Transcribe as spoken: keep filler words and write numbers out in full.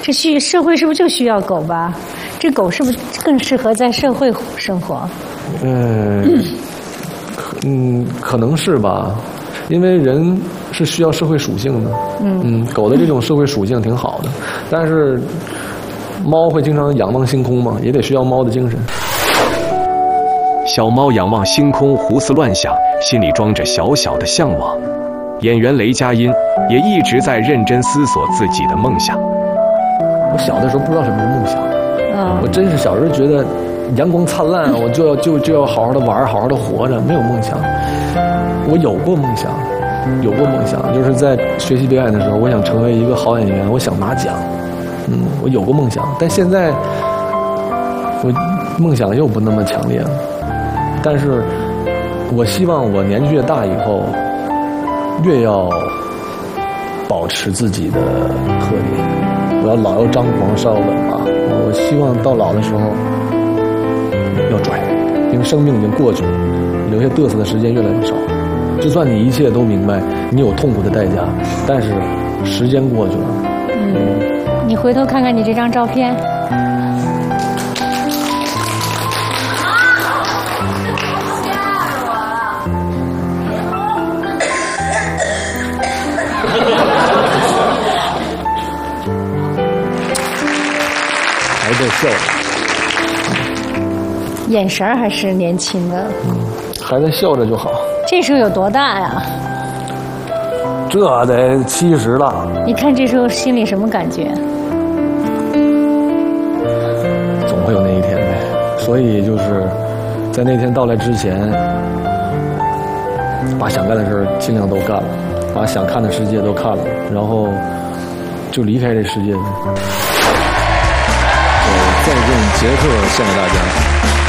这需社会是不是就需要狗吧？这狗是不是更适合在社会生活？ 嗯，嗯，可能是吧，因为人是需要社会属性的。嗯嗯，狗的这种社会属性挺好的，但是猫会经常仰望星空嘛，也得需要猫的精神。 小猫仰望星空，胡思乱想，心里装着小小的向往。演员雷佳音也一直在认真思索自己的梦想。 我小的时候不知道什么是梦想， 嗯， 我真是小时候觉得阳光灿烂，我就要就就要好好的玩，好好的活着，没有梦想。我有过梦想，有过梦想，就是在学习表演的时候，我想成为一个好演员，我想拿奖。嗯，我有过梦想，但现在我梦想又不那么强烈了。但是我希望我年纪越大以后，越要保持自己的特点。我要老要张狂，少要稳嘛。我希望到老的时候要拽，因为生命已经过去了，留下嘚瑟的时间越来越少。就算你一切都明白，你有痛苦的代价，但是时间过去了。 嗯，你回头看看你这张照片。 还在笑着， 眼神还是年轻的。 嗯，还在笑着就好。 这时候有多大呀？ 这得七十了。 你看这时候心里什么感觉？ 总会有那一天呗。所以就是在那天到来之前，把想干的事儿尽量都干了，把想看的世界都看了，然后就离开这世界呗。 再见杰克献给大家。